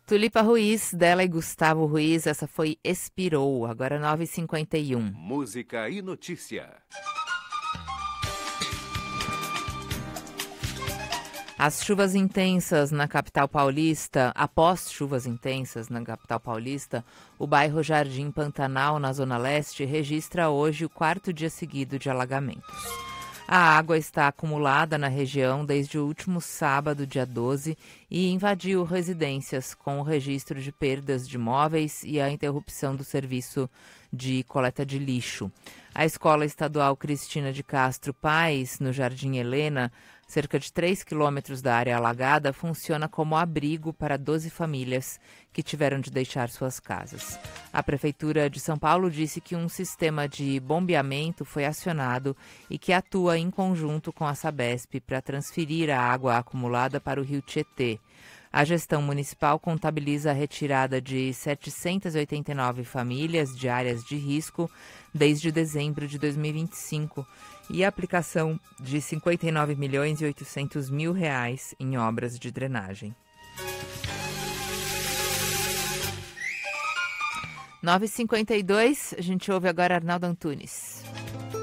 Tulipa Ruiz, dela e Gustavo Ruiz, essa foi Expirou, agora 9h51. Música e notícia. As chuvas intensas na capital paulista, após chuvas intensas na capital paulista, o bairro Jardim Pantanal, na Zona Leste, registra hoje o 4º dia seguido de alagamentos. A água está acumulada na região desde o último sábado, dia 12, e invadiu residências com o registro de perdas de móveis e a interrupção do serviço de coleta de lixo. A Escola Estadual Cristina de Castro Paes, no Jardim Helena, cerca de 3 quilômetros da área alagada, funciona como abrigo para 12 famílias que tiveram de deixar suas casas. A Prefeitura de São Paulo disse que um sistema de bombeamento foi acionado e que atua em conjunto com a Sabesp para transferir a água acumulada para o rio Tietê. A gestão municipal contabiliza a retirada de 789 famílias de áreas de risco desde dezembro de 2025 e a aplicação de R$ 59.800.000 em obras de drenagem. 9h52, a gente ouve agora Arnaldo Antunes.